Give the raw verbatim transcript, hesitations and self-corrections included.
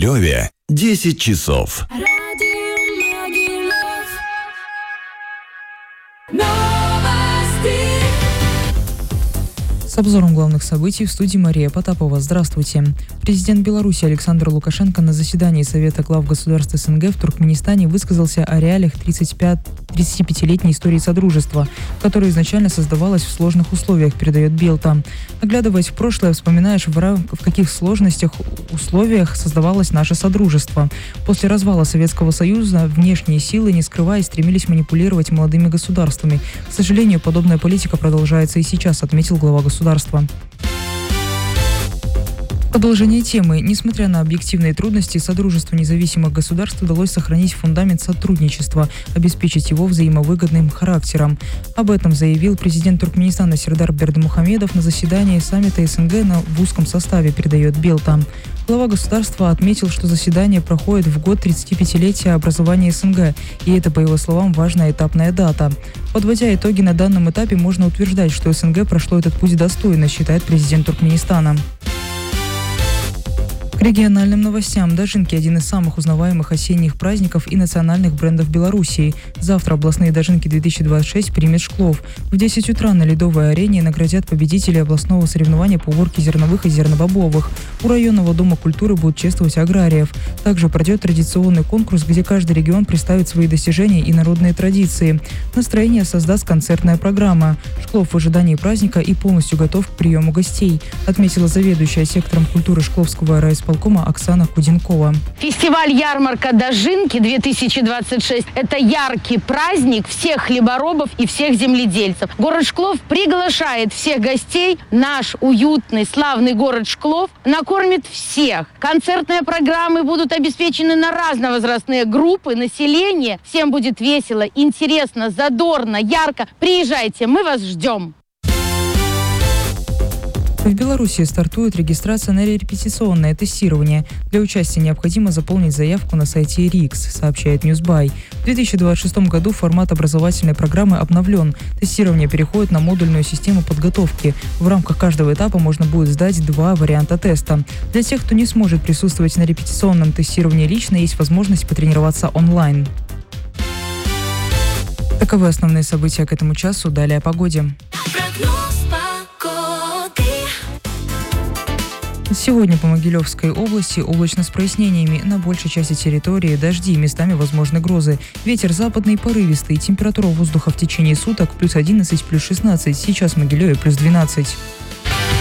Могилеве десять часов. С обзором главных событий в студии Мария Потапова. Здравствуйте. Президент Беларуси Александр Лукашенко на заседании Совета глав государств СНГ в Туркменистане высказался о реалиях тридцатипятилетней истории Содружества, которая изначально создавалась в сложных условиях, передает Белта. Оглядываясь в прошлое, вспоминаешь, в, в каких сложностях условиях создавалось наше Содружество. После развала Советского Союза внешние силы, не скрываясь, стремились манипулировать молодыми государствами. К сожалению, подобная политика продолжается и сейчас, отметил глава государства. Продолжение темы. Несмотря на объективные трудности, Содружеству независимых государств удалось сохранить фундамент сотрудничества, обеспечить его взаимовыгодным характером. Об этом заявил президент Туркменистана Сердар Бердымухамедов на заседании саммита СНГ на, в узком составе, передает Белта. Глава государства отметил, что заседание проходит в год тридцатипятилетия образования СНГ, и это, по его словам, важная этапная дата. Подводя итоги, на данном этапе можно утверждать, что СНГ прошло этот путь достойно, считает президент Туркменистана. К региональным новостям. Дожинки – один из самых узнаваемых осенних праздников и национальных брендов Белоруссии. Завтра областные Дожинки две тысячи двадцать шесть примет Шклов. В десять утра на Ледовой арене наградят победителей областного соревнования по уборке зерновых и зернобобовых. У районного дома культуры будут чествовать аграриев. Также пройдет традиционный конкурс, где каждый регион представит свои достижения и народные традиции. Настроение создаст концертная программа. Шклов в ожидании праздника и полностью готов к приему гостей, отметила заведующая сектором культуры Шкловского райисполкома Оксана Куденкова. Фестиваль «Ярмарка Дожинки две тысячи двадцать шесть» – это яркий праздник всех хлеборобов и всех земледельцев. Город Шклов приглашает всех гостей. Наш уютный, славный город Шклов накормит всех. Концертные программы будут обеспечены на разновозрастные группы населения. Всем будет весело, интересно, задорно, ярко. Приезжайте, мы вас ждем. В Беларуси стартует регистрация на репетиционное тестирование. Для участия необходимо заполнить заявку на сайте РИКС, сообщает Newsby. В две тысячи двадцать шестом году формат образовательной программы обновлен. Тестирование переходит на модульную систему подготовки. В рамках каждого этапа можно будет сдать два варианта теста. Для тех, кто не сможет присутствовать на репетиционном тестировании лично, есть возможность потренироваться онлайн. Таковы основные события к этому часу. Далее о погоде. Сегодня по Могилевской области облачно с прояснениями. На большей части территории дожди, местами возможны грозы. Ветер западный порывистый. Температура воздуха в течение суток плюс одиннадцать, плюс шестнадцать. Сейчас в Могилеве плюс двенадцать.